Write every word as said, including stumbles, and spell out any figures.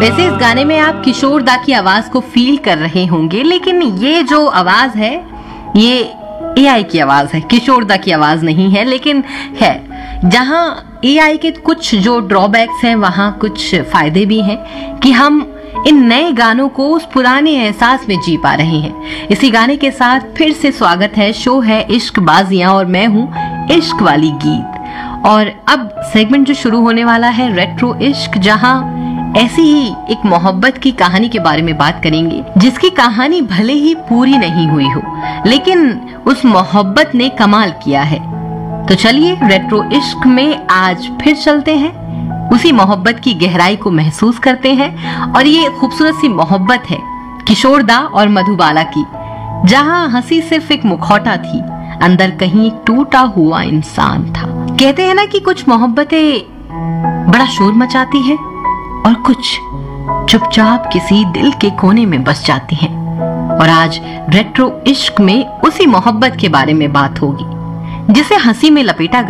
वैसे इस गाने में आप किशोर दा की आवाज को फील कर रहे होंगे, लेकिन ये जो आवाज है ये एआई की आवाज है, किशोर दा की आवाज नहीं है। लेकिन है, जहां एआई के कुछ जो ड्रॉबैक्स हैं वहां कुछ फायदे भी हैं कि हम इन नए गानों को उस पुराने एहसास में जी पा रहे हैं। इसी गाने के साथ फिर से स्वागत है, शो है इश्क बाजियां और मैं हूं इश्क वाली गीत। और अब सेगमेंट जो शुरू होने वाला है रेट्रो इश्क, जहां ऐसी ही एक मोहब्बत की कहानी के बारे में बात करेंगे जिसकी कहानी भले ही पूरी नहीं हुई हो, लेकिन उस मोहब्बत ने कमाल किया है। तो चलिए रेट्रो इश्क में आज फिर चलते हैं, उसी मोहब्बत की गहराई को महसूस करते हैं। और ये खूबसूरत सी मोहब्बत है किशोर दा और मधुबाला की, जहां हंसी सिर्फ एक मुखौटा थी, अंदर कहीं एक टूटा हुआ इंसान था। कहते हैं ना कि कुछ मोहब्बतें बड़ा शोर मचाती है और कुछ चुपचाप किसी दिल के कोने में बस जाती हैं। और आज रेट्रो इश्क में उसी मोहब्बत के बारे में बात होगी जिसे हंसी में लपेटा